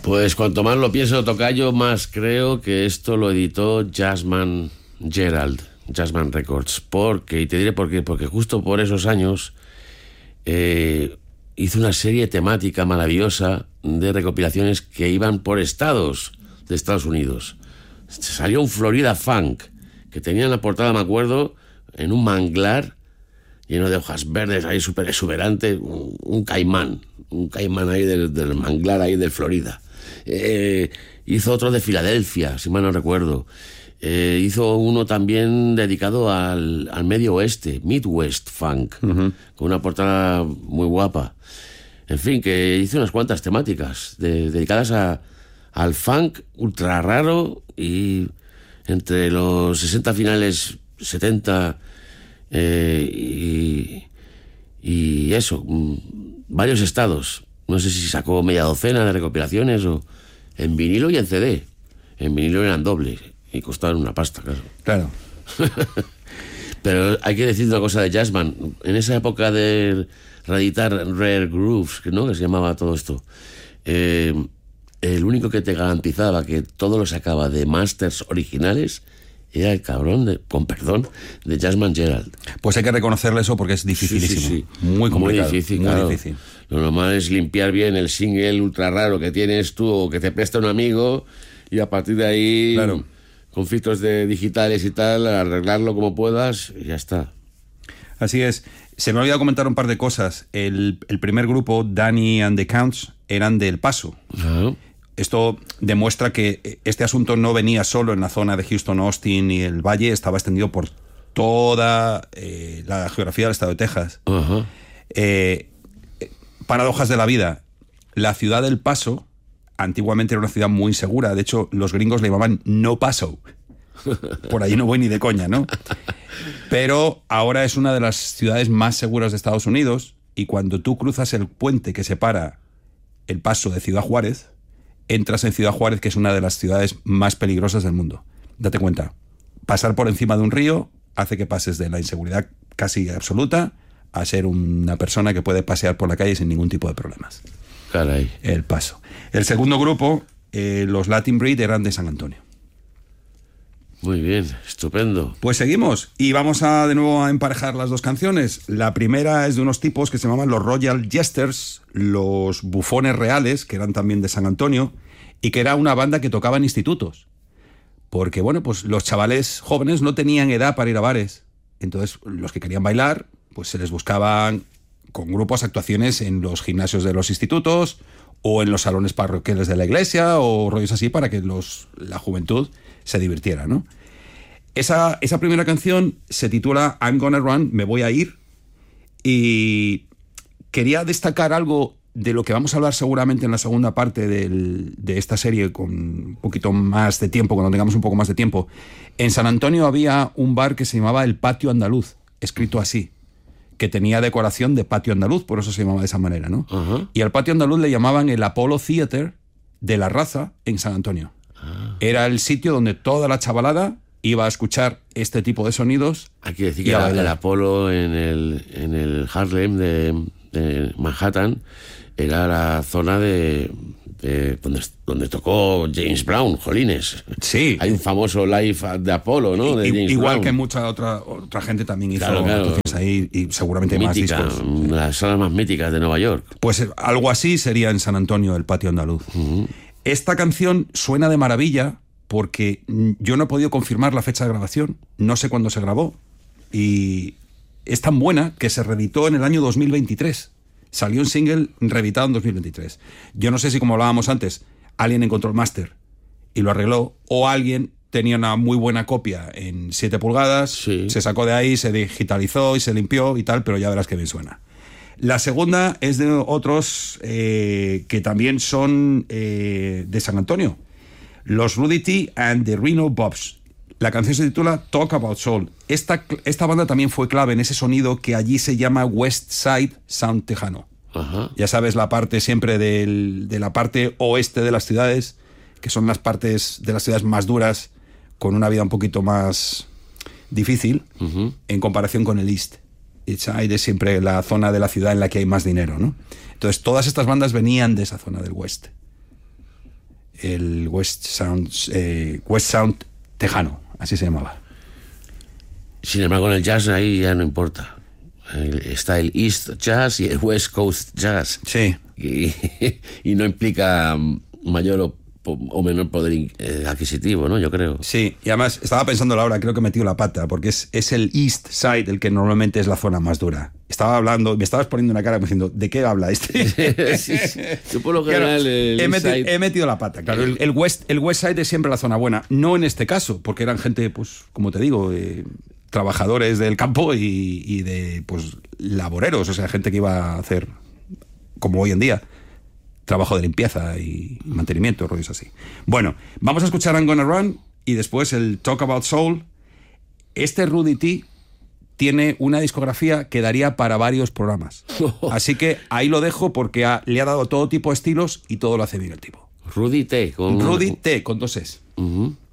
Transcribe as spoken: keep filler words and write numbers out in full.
Pues cuanto más lo pienso, tocayo, más creo que esto lo editó Jazzman Gerald, Jazzman Records. Porque, y te diré por qué, porque justo por esos años eh, hizo una serie temática maravillosa de recopilaciones que iban por estados de Estados Unidos. Salió un Florida Funk, que tenía en la portada, me acuerdo, en un manglar lleno de hojas verdes, ahí súper exuberante, un, un caimán, un caimán ahí del, del manglar ahí de Florida. Eh, hizo otro de Filadelfia, si mal no recuerdo. Eh, hizo uno también dedicado al, al Medio Oeste, Midwest Funk, uh-huh. con una portada muy guapa. En fin, que hizo unas cuantas temáticas de, dedicadas a, al funk ultra raro, y entre los sesenta finales, setenta eh, y, y eso, varios estados. No sé si sacó media docena de recopilaciones o en vinilo y en C D. En vinilo eran dobles y costaban una pasta, claro. Claro. Pero hay que decir una cosa de Jazzman. En esa época de reeditar Rare Grooves, ¿no?, que se llamaba todo esto, eh, el único que te garantizaba que todo lo sacaba de masters originales era el cabrón, de, con perdón, de Jazzman Gerald. Pues hay que reconocerle eso porque es dificilísimo. Sí, sí, sí. Muy complicado. Muy difícil, muy claro. difícil. Lo normal es limpiar bien el single ultra raro que tienes tú o que te presta un amigo, y a partir de ahí, claro, con filtros de digitales y tal, arreglarlo como puedas y ya está. Así es. Se me ha olvidado comentar un par de cosas. El, el primer grupo, Danny and the Counts, eran de El Paso. Uh-huh. Esto demuestra que este asunto no venía solo en la zona de Houston, Austin y el Valle, estaba extendido por toda eh, la geografía del estado de Texas. Uh-huh. Eh, paradojas de la vida. La ciudad del Paso antiguamente era una ciudad muy insegura. De hecho, los gringos le llamaban No Paso. Por ahí no voy ni de coña, ¿no? Pero ahora es una de las ciudades más seguras de Estados Unidos, y cuando tú cruzas el puente que separa El Paso de Ciudad Juárez, entras en Ciudad Juárez, que es una de las ciudades más peligrosas del mundo. Date cuenta, pasar por encima de un río hace que pases de la inseguridad casi absoluta a ser una persona que puede pasear por la calle sin ningún tipo de problemas. Caray. El Paso. El segundo grupo, eh, los Latin Breed, eran de San Antonio. Muy bien, estupendo. Pues seguimos y vamos a de nuevo a emparejar las dos canciones. La primera es de unos tipos que se llamaban los Royal Jesters, los bufones reales, que eran también de San Antonio, y que era una banda que tocaba en institutos. Porque, bueno, pues los chavales jóvenes no tenían edad para ir a bares. Entonces, los que querían bailar, pues se les buscaban con grupos actuaciones en los gimnasios de los institutos o en los salones parroquiales de la iglesia o rollos así, para que los, la juventud se divirtiera, ¿no? Esa, esa primera canción se titula I'm Gonna Run, me voy a ir, y quería destacar algo de lo que vamos a hablar seguramente en la segunda parte del, de esta serie, con un poquito más de tiempo, cuando tengamos un poco más de tiempo. En San Antonio había un bar que se llamaba El Patio Andaluz, escrito así, que tenía decoración de patio andaluz, por eso se llamaba de esa manera, ¿no? Uh-huh. Y al Patio Andaluz le llamaban el Apollo Theater de La Raza en San Antonio. Uh-huh. Era el sitio donde toda la chavalada iba a escuchar este tipo de sonidos. Hay que decir que era el Apollo en el, en el Harlem de, de Manhattan, era la zona de, de donde, donde tocó James Brown, jolines. Sí. Hay un famoso live de Apollo, ¿no? De James Igual Brown. que mucha otra otra gente también hizo claro, claro. ahí, y seguramente Mítica, más discos. Una de las salas más míticas de Nueva York. Pues algo así sería en San Antonio, el Patio Andaluz. Uh-huh. Esta canción suena de maravilla porque yo no he podido confirmar la fecha de grabación. No sé cuándo se grabó. Y es tan buena que se reeditó en el año dos mil veintitrés. Salió un single reeditado en dos mil veintitrés. Yo no sé si, como hablábamos antes, alguien encontró el máster y lo arregló, o alguien tenía una muy buena copia en siete pulgadas, sí. se sacó de ahí, se digitalizó y se limpió y tal, pero ya verás que bien suena. La segunda es de otros eh, que también son eh, de San Antonio, los Rudy T and the Reno Bobs. La canción se titula Talk About Soul. Esta, esta banda también fue clave en ese sonido que allí se llama West Side Sound tejano. Ajá. Ya sabes, la parte siempre del, de la parte oeste de las ciudades, que son las partes de las ciudades más duras, con una vida un poquito más difícil, uh-huh. en comparación con el East Side, es siempre la zona de la ciudad en la que hay más dinero, ¿no? Entonces todas estas bandas venían de esa zona del oeste. el West Sound, eh, West Sound tejano, así se llamaba. Sin embargo, en el jazz ahí ya no importa. Está el East Jazz y el West Coast Jazz. Sí. Y, y no implica mayor o, o menor poder eh, adquisitivo, ¿no? Yo creo. Sí, y además estaba pensando ahora, creo que he metido la pata, porque es, es el East Side el que normalmente es la zona más dura. Estaba hablando, me estabas poniendo una cara diciendo, ¿de qué habla este? Sí, sí. Yo por lo general, claro, el he, meti, side... he metido la pata, claro. El, el, West, el West Side es siempre la zona buena. No en este caso, porque eran gente, pues, como te digo, eh, trabajadores del campo y, y de, pues, laboreros, o sea, gente que iba a hacer, como hoy en día, trabajo de limpieza y mantenimiento, rollos así. Bueno, vamos a escuchar I'm Gonna Run y después el Talk About Soul. Este Rudy T tiene una discografía que daría para varios programas. Así que ahí lo dejo porque ha, le ha dado todo tipo de estilos y todo lo hace bien el tipo. Rudy T. Con... Rudy T, con dos es. Uh-huh.